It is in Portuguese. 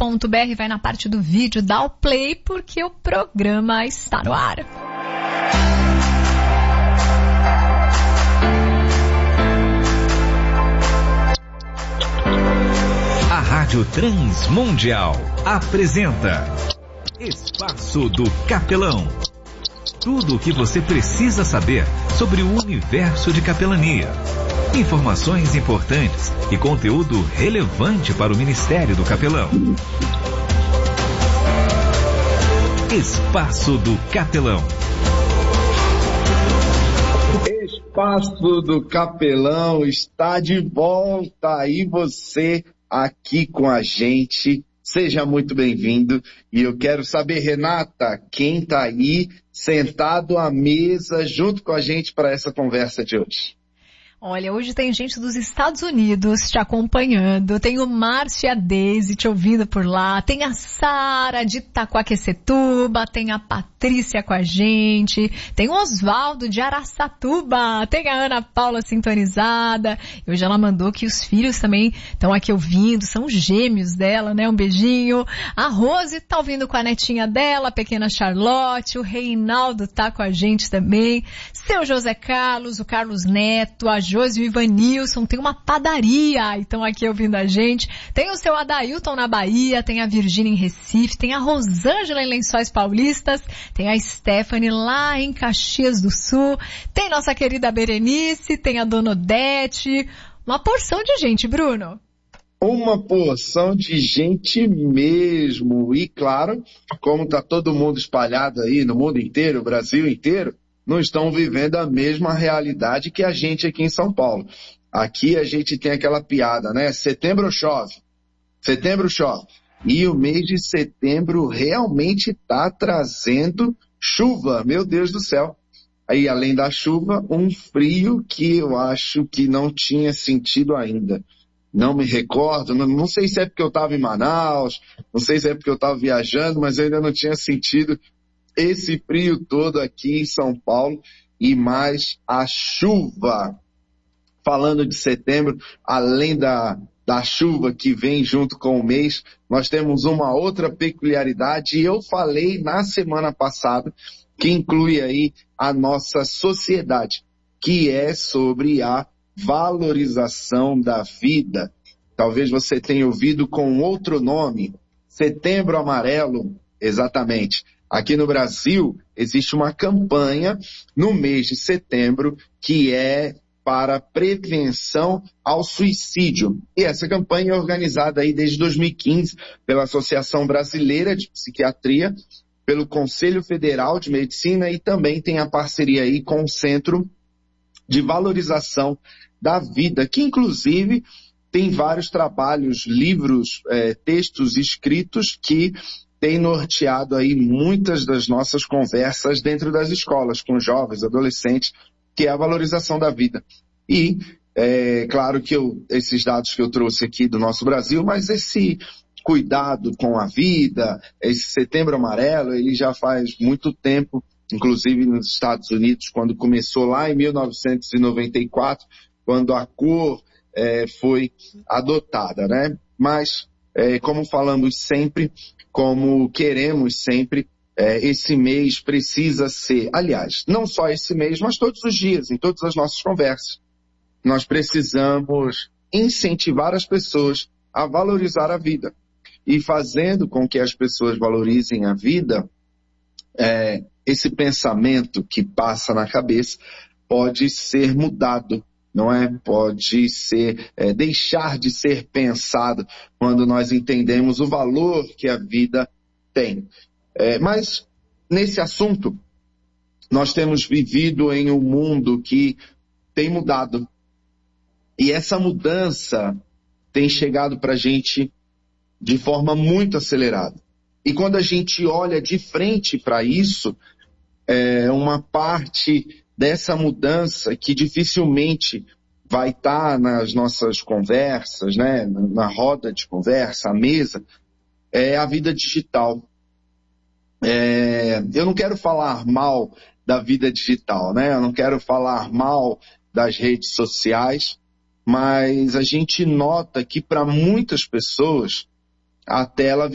www.radiotrans.com.br, vai na parte do vídeo, dá o play, porque o programa está no ar. A Rádio Transmundial apresenta Espaço do Capelão. Tudo o que você precisa saber sobre o universo de capelania. Informações importantes e conteúdo relevante para o Ministério do Capelão. Espaço do Capelão. Espaço do Capelão está de volta, e você aqui com a gente, seja muito bem-vindo. E eu quero saber, Renata, quem está aí sentado à mesa junto com a gente para essa conversa de hoje? Olha, hoje tem gente dos Estados Unidos te acompanhando, tem o Márcio e a Deise te ouvindo por lá, tem a Sara de Itaquaquecetuba, tem a Patrícia com a gente, tem o Osvaldo de Araçatuba, tem a Ana Paula sintonizada, e hoje ela mandou que os filhos também estão aqui ouvindo, são gêmeos dela, né? Um beijinho. A Rose tá ouvindo com a netinha dela, a pequena Charlotte, o Reinaldo tá com a gente também, seu José Carlos, o Carlos Neto, a Josi e o Ivanilson, tem uma padaria, estão aqui ouvindo a gente, tem o seu Adailton na Bahia, tem a Virgínia em Recife, tem a Rosângela em Lençóis Paulistas, tem a Stephanie lá em Caxias do Sul, tem nossa querida Berenice, tem a Dona Odete, uma porção de gente, Bruno. Uma porção de gente mesmo, e claro, como está todo mundo espalhado aí no mundo inteiro, o Brasil inteiro, não estão vivendo a mesma realidade que a gente aqui em São Paulo. Aqui a gente tem aquela piada, né? Setembro chove. Setembro chove. E o mês de setembro realmente está trazendo chuva, meu Deus do céu. Aí, além da chuva, um frio que eu acho que não tinha sentido ainda. Não me recordo, não sei se é porque eu estava em Manaus, não sei se é porque eu estava viajando, mas eu ainda não tinha sentido esse frio todo aqui em São Paulo, e mais a chuva. Falando de setembro, além da chuva que vem junto com o mês, nós temos uma outra peculiaridade, e eu falei na semana passada, que inclui aí a nossa sociedade, que é sobre a valorização da vida. Talvez você tenha ouvido com outro nome, Setembro Amarelo, exatamente. Aqui no Brasil, existe uma campanha no mês de setembro que é para prevenção ao suicídio. E essa campanha é organizada aí desde 2015 pela Associação Brasileira de Psiquiatria, pelo Conselho Federal de Medicina, e também tem a parceria aí com o Centro de Valorização da Vida, que inclusive tem vários trabalhos, livros, textos escritos que tem norteado aí muitas das nossas conversas dentro das escolas, com jovens, adolescentes, que é a valorização da vida. E, claro que esses dados que eu trouxe aqui do nosso Brasil, mas esse cuidado com a vida, esse Setembro Amarelo, ele já faz muito tempo, inclusive nos Estados Unidos, quando começou lá em 1994, quando a cor foi adotada, né? Mas, como falamos sempre, como queremos sempre, esse mês precisa ser, aliás, não só esse mês, mas todos os dias, em todas as nossas conversas, nós precisamos incentivar as pessoas a valorizar a vida. E fazendo com que as pessoas valorizem a vida, esse pensamento que passa na cabeça pode ser mudado, não é? Pode ser, deixar de ser pensado quando nós entendemos o valor que a vida tem. Mas, nesse assunto, nós temos vivido em um mundo que tem mudado. E essa mudança tem chegado para a gente de forma muito acelerada. E quando a gente olha de frente para isso, uma parte dessa mudança que dificilmente vai estar nas nossas conversas, né, na roda de conversa, à mesa, é a vida digital. Eu não quero falar mal da vida digital, né? Eu não quero falar mal das redes sociais, mas a gente nota que para muitas pessoas a tela